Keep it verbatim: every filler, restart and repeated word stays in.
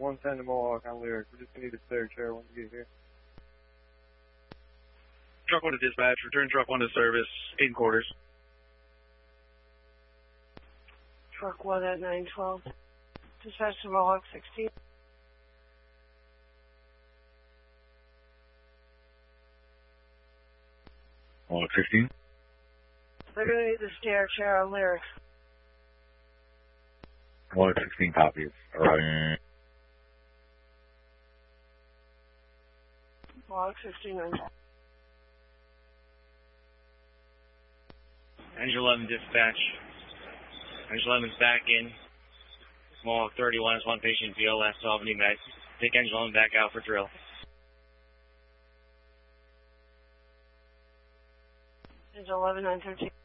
one ten to Mohawk on Lyric. We're just going to need a spare chair when we get here. Truck one to dispatch. Return truck one to service. In quarters. Truck one at nine twelve. Dispatch to Mohawk sixteen. Mohawk sixteen. They're going to need the stair chair on Lyric. Mohawk sixteen copies. Arriving. Mohawk sixteen on top. Engine eleven dispatch. Engine eleven's back in. Mohawk thirty-one is one patient V O last Albany Med. Take engine eleven back out for drill. Engine eleven nine thirteen.